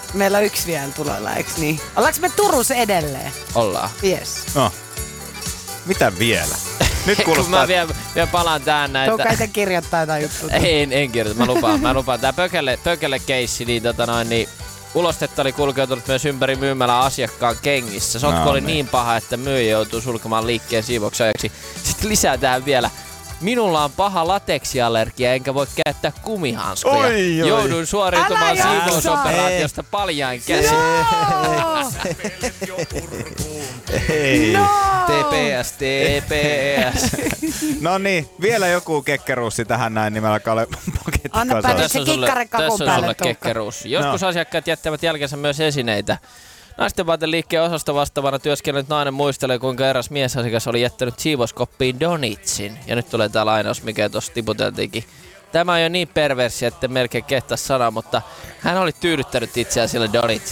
Meillä on yksi vielä tuloilla, eiks niin? Ollaanko me Turussa edelleen? Ollaan. Yes. No. Mitä vielä? Nyt Kun kuulostaa... mä vielä palaan tähän näitä. Tuo kai te kirjoittaa jotain juttuja. En kirjoita, mä lupaan. Tää pökele keissi, niin ulostetta oli kulkeutunut myös ympäri myymälän asiakkaan kengissä. Sotku oli niin paha, että myyjä joutuu sulkemaan liikkeen siivoksi ajaksi. Sitten lisää tähän vielä. Minulla on paha lateksiallergia, enkä voi käyttää kumihanskoja. Oi. Jouduin suoriutumaan siivousoperaatiosta paljain käsin. Ei. No! TPS. No niin, vielä joku kekkeruussi tähän näin nimellä Kale Paketti. Annapa nyt se kikkare kakun tässä on päälle, sulle Tuukka. kekkeruus. Joskus asiakkaat jättävät jälkensä myös esineitä. Naistenvaateliikkeen osasta vastaavana työskennellyt nainen muistelee, kuinka eräs miesasiakas oli jättänyt siivouskoppiin donitsin. Ja nyt tulee tää lainaus, mikä tuossa tiputeltiinkin. Tämä on jo niin perversi, että melkein kehtäisi sanoa, mutta hän oli tyydyttänyt itseään sillä donitsilla.